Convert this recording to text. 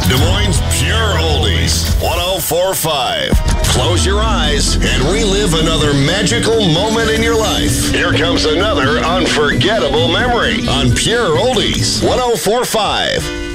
Des Moines Pure Oldies, 104.5. Close your eyes and relive another magical moment in your life. Here comes another unforgettable memory on Pure Oldies, 104.5.